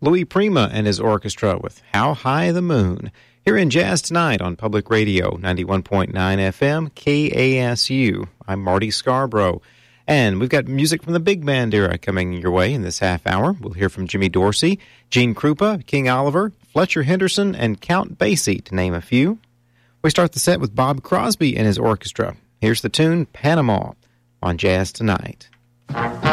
Louis Prima and his orchestra with How High the Moon. Here in Jazz Tonight on Public Radio, 91.9 FM, KASU. I'm Marty Scarborough. And we've got music from the big band era coming your way in this half hour. We'll hear from Jimmy Dorsey, Gene Krupa, King Oliver, Fletcher Henderson, and Count Basie, to name a few. We start the set with Bob Crosby and his orchestra. Here's the tune, Panama, on Jazz Tonight.